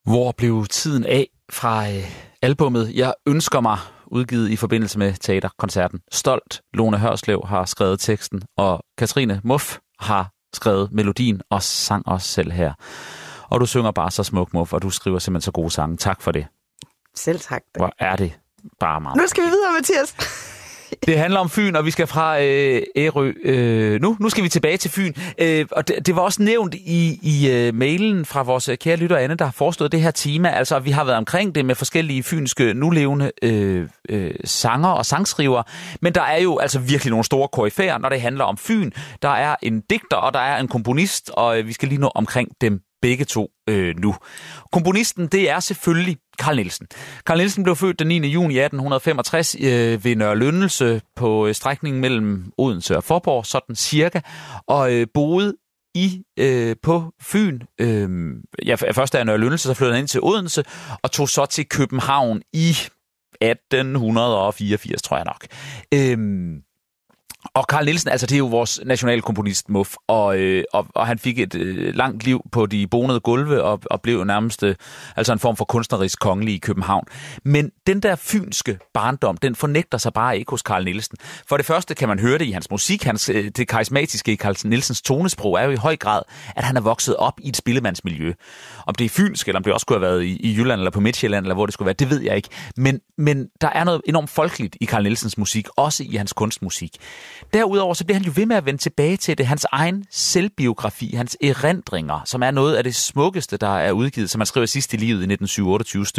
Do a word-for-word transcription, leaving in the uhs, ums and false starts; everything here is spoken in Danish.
Hvor blev tiden af fra øh, albummet Jeg ønsker mig, udgivet i forbindelse med teaterkoncerten Stolt. Lone Hørslev har skrevet teksten, og Katrine Muff har skrevet melodien og sang også selv her. Og du synger bare så smuk, Muff, og du skriver simpelthen så gode sange. Tak for det. Selv tak. Da. Hvor er det bare meget. Nu skal vi videre, Mathias. Det handler om Fyn, og vi skal fra øh, Ærø. Øh, nu, nu skal vi tilbage til Fyn. Øh, og det, det var også nævnt i, i øh, mailen fra vores kære lytter Anne, der har forestået det her tema. Altså, vi har været omkring det med forskellige fynske nulevende øh, øh, sanger og sangskrivere. Men der er jo altså virkelig nogle store koryfæer, når det handler om Fyn. Der er en digter, og der er en komponist, og øh, vi skal lige nå omkring dem begge to øh, nu. Komponisten, det er selvfølgelig Carl Nielsen. Carl Nielsen blev født den niende juni atten femogtres øh, ved Nørre Lyndelse på øh, strækningen mellem Odense og Fåborg, sådan cirka, og øh, boede i øh, på Fyn. Øh, ja, først da Nørre Lyndelse, så flyttede han ind til Odense, og tog så til København i atten fireogfirs, tror jeg nok. Øh, Og Carl Nielsen, altså det er jo vores nationalkomponist Muff, og, øh, og, og han fik et øh, langt liv på de bonede gulve og, og blev nærmest øh, altså en form for kunstnerisk kongelig i København. Men den der fynske barndom, den fornægter sig bare ikke hos Carl Nielsen. For det første kan man høre det i hans musik. Hans, øh, det karismatiske i Carl Nielsens tonesprog er jo i høj grad, at han er vokset op i et spillemandsmiljø. Om det er fynsk, eller om det også skulle have været i, i Jylland eller på Midtjylland, eller hvor det skulle være, det ved jeg ikke. Men, men der er noget enormt folkeligt i Carl Nielsens musik, også i hans kunstmusik. Derudover så bliver han jo ved med at vende tilbage til det. Hans egen selvbiografi, hans erindringer, som er noget af det smukkeste, der er udgivet, som han skrev sidst i livet i nitten otteogtyve